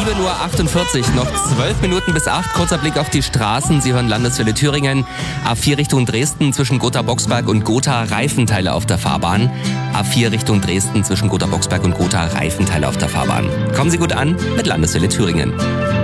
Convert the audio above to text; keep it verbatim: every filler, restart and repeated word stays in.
sieben Uhr achtundvierzig, noch zwölf Minuten bis acht. Kurzer Blick auf die Straßen. Sie hören Landeswelle Thüringen. A vier Richtung Dresden zwischen Gotha-Boxberg und Gotha, Reifenteile auf der Fahrbahn. A vier Richtung Dresden zwischen Gotha-Boxberg und Gotha, Reifenteile auf der Fahrbahn. Kommen Sie gut an mit Landeswelle Thüringen.